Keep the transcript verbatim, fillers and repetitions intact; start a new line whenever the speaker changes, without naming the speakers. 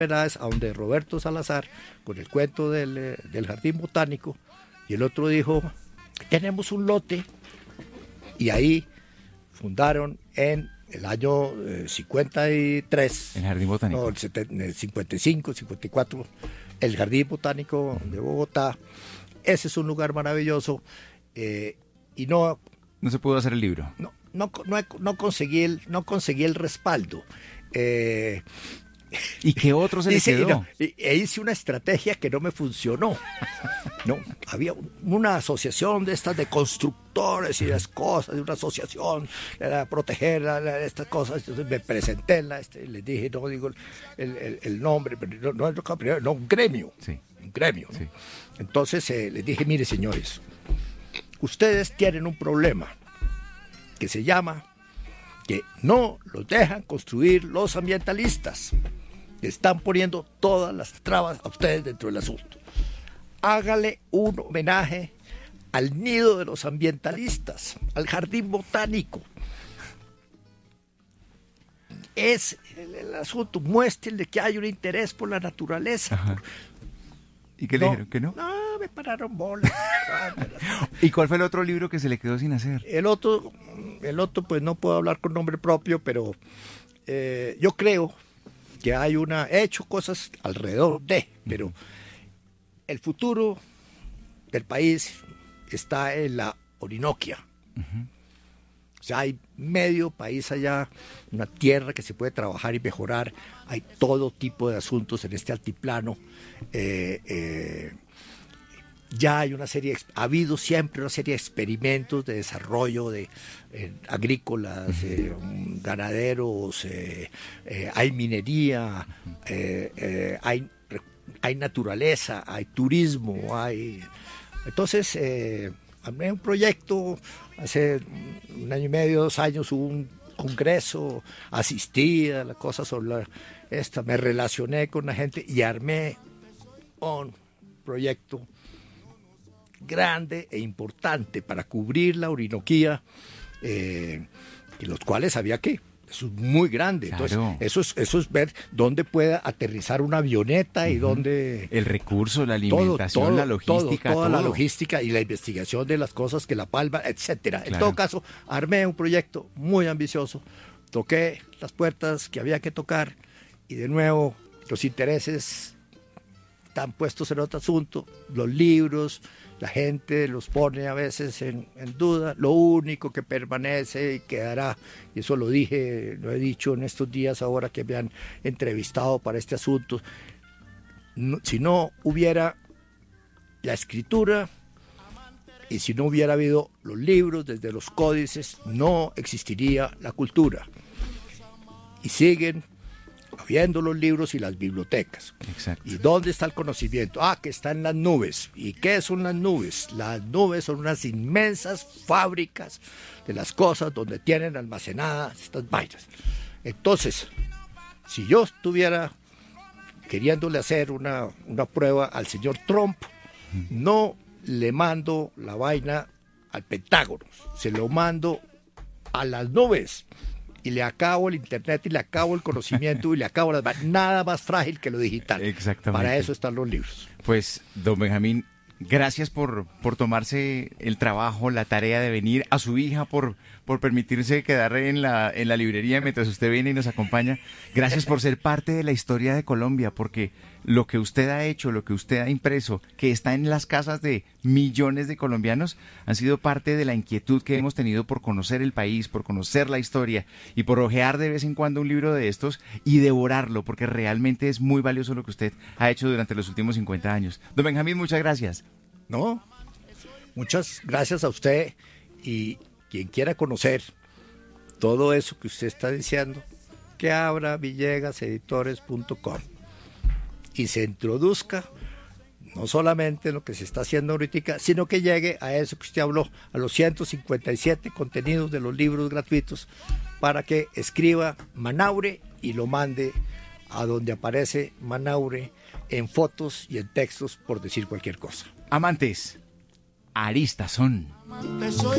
a donde Roberto Salazar con el cuento del, eh, del jardín botánico, y el otro dijo, tenemos un lote, y ahí fundaron en el año eh, cincuenta y tres,
el jardín botánico,
no, el, setenta, el cincuenta y cinco, cincuenta y cuatro, el jardín botánico de Bogotá. Ese es un lugar maravilloso, eh, y no
no se pudo hacer el libro.
No, no, no, no conseguí el, no conseguí el respaldo. Eh,
¿Y qué otro se le
Dice,
quedó?
No, e hice una estrategia que no me funcionó. No, había una asociación de estas de constructores y las cosas, de una asociación para proteger a, a estas cosas. Entonces me presenté en la, este, les dije, no digo el, el, el nombre, pero no, no, no, un gremio,
sí.
un gremio. ¿no?
Sí.
Entonces eh, les dije, mire señores, ustedes tienen un problema que se llama que no los dejan construir los ambientalistas. Están poniendo todas las trabas a ustedes dentro del asunto. Hágale un homenaje al nido de los ambientalistas, al jardín botánico. Es el, el asunto, muéstrenle que hay un interés por la naturaleza.
Ajá. ¿Y qué
no,
le dijeron? ¿Que no?
No, me pararon bolas.
¿Y cuál fue el otro libro que se le quedó sin hacer?
El otro, el otro pues no puedo hablar con nombre propio, pero eh, yo creo que hay una, he hecho cosas alrededor de, pero el futuro del país está en la Orinoquia. Uh-huh. O sea, hay medio país allá, una tierra que se puede trabajar y mejorar, hay todo tipo de asuntos en este altiplano. Eh, eh, ya hay una serie, ha habido siempre una serie de experimentos de desarrollo de eh, agrícolas, eh, ganaderos, eh, eh, hay minería, eh, eh, hay, hay naturaleza, hay turismo, hay... Entonces, eh, armé un proyecto, hace un año y medio, dos años, hubo un congreso, asistí a la cosa sobre la, esta, me relacioné con la gente y armé un proyecto grande e importante para cubrir la Orinoquía, eh, en los cuales había que, eso es muy grande, claro. Entonces eso es, eso es ver dónde puede aterrizar una avioneta y uh-huh. dónde...
El recurso, la alimentación, todo, todo, la logística.
Todo, toda
todo.
la logística y la investigación de las cosas que la palma, etcétera.
Claro.
En todo caso, armé un proyecto muy ambicioso, toqué las puertas que había que tocar y de nuevo los intereses están puestos en otro asunto, los libros, la gente los pone a veces en, en duda, lo único que permanece y quedará, y eso lo dije, lo he dicho en estos días ahora que me han entrevistado para este asunto, no, si no hubiera la escritura y si no hubiera habido los libros desde los códices, no existiría la cultura. Y siguen habiendo los libros y las bibliotecas.
Exacto.
¿Y dónde está el conocimiento? Ah, que está en las nubes. ¿Y qué son las nubes? Las nubes son unas inmensas fábricas de las cosas donde tienen almacenadas estas vainas. Entonces, si yo estuviera queriéndole hacer una, una prueba al señor Trump, no le mando la vaina al Pentágono, se lo mando a las nubes. Y le acabo el internet y le acabo el conocimiento y le acabo las... nada más frágil que lo digital.
Exactamente.
Para eso están los libros.
Pues, don Benjamín, gracias por, por tomarse el trabajo, la tarea de venir, a su hija por, por permitirse quedar en la, en la librería mientras usted viene y nos acompaña. Gracias por ser parte de la historia de Colombia, porque lo que usted ha hecho, lo que usted ha impreso, que está en las casas de millones de colombianos, han sido parte de la inquietud que hemos tenido por conocer el país, por conocer la historia y por hojear de vez en cuando un libro de estos y devorarlo, porque realmente es muy valioso lo que usted ha hecho durante los últimos cincuenta años. Don Benjamín, muchas gracias.
No, muchas gracias a usted, y quien quiera conocer todo eso que usted está diciendo, que abra villegas editores punto com y se introduzca no solamente en lo que se está haciendo ahorita, sino que llegue a eso que usted habló, a los ciento cincuenta y siete contenidos de los libros gratuitos, para que escriba Manaure y lo mande a donde aparece Manaure en fotos y en textos, por decir cualquier cosa.
Amantes, aristas son.
Amante soy